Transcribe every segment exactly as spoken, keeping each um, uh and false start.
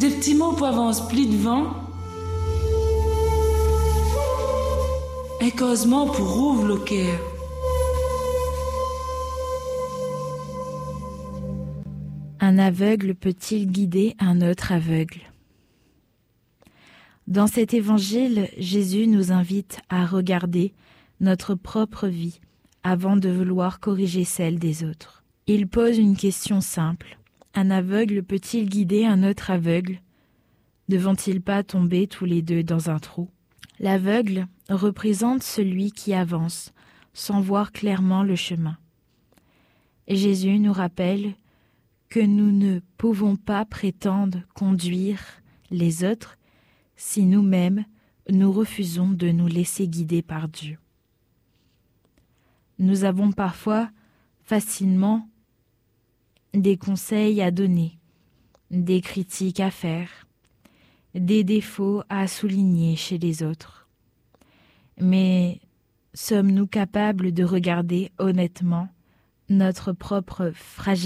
des petits mots pour avance plus devant. Et causement pour ouvre le cœur. Un aveugle peut-il guider un autre aveugle ? Dans cet évangile, Jésus nous invite à regarder notre propre vie avant de vouloir corriger celle des autres. Il pose une question simple. Un aveugle peut-il guider un autre aveugle ? Ne vont-ils pas tomber tous les deux dans un trou ? L'aveugle représente celui qui avance sans voir clairement le chemin. Et Jésus nous rappelle que nous ne pouvons pas prétendre conduire les autres si nous-mêmes nous refusons de nous laisser guider par Dieu. Nous avons parfois facilement des conseils à donner, des critiques à faire, des défauts à souligner chez les autres. Mais sommes-nous capables de regarder honnêtement notre propre fragilité ?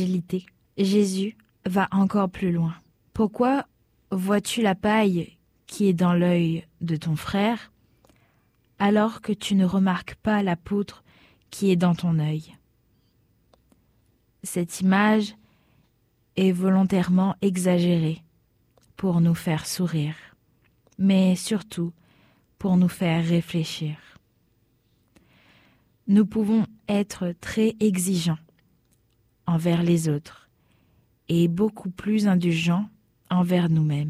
Jésus va encore plus loin. Pourquoi vois-tu la paille qui est dans l'œil de ton frère, alors que tu ne remarques pas la poutre qui est dans ton œil ? Cette image est volontairement exagérée pour nous faire sourire, mais surtout pour nous faire réfléchir. Nous pouvons être très exigeants envers les autres et beaucoup plus indulgents envers nous-mêmes.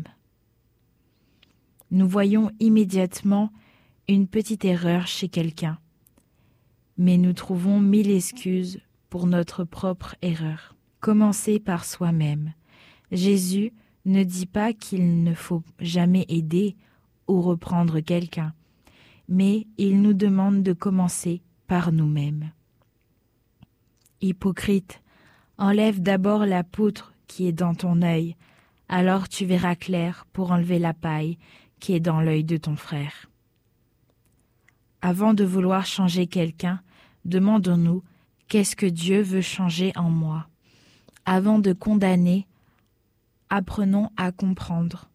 Nous voyons immédiatement une petite erreur chez quelqu'un, mais nous trouvons mille excuses pour notre propre erreur. Commencer par soi-même. Jésus ne dit pas qu'il ne faut jamais aider ou reprendre quelqu'un, mais il nous demande de commencer par nous-mêmes. Hypocrite, enlève d'abord la poutre qui est dans ton œil, alors tu verras clair pour enlever la paille qui est dans l'œil de ton frère. Avant de vouloir changer quelqu'un, demandons-nous qu'est-ce que Dieu veut changer en moi. Avant de condamner, apprenons à comprendre.